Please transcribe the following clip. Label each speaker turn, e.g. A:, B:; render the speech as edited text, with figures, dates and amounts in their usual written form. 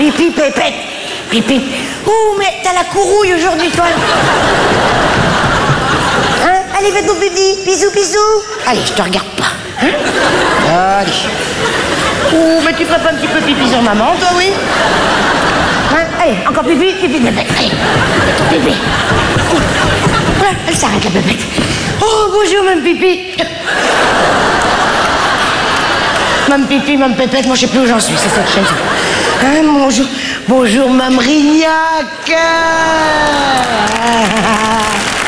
A: Pipi, pépette. Pipi. Ouh, mais t'as la courouille aujourd'hui, toi. Hein? Allez, faites vos bébés. Bisous, bisous. Allez, je te regarde pas. Hein? Allez. Ouh, mais tu ferais pas un petit peu pipi sur maman, toi, oui? Hein? Allez, encore pipi, pipi, bébête. Allez, ton bébé. Voilà, elle s'arrête, la bébête. Oh, bonjour, même pipi. Mme Pipi, Mme Pépette, moi je sais plus où j'en suis, c'est cette chaise. Hein, bonjour, Mme Rignac.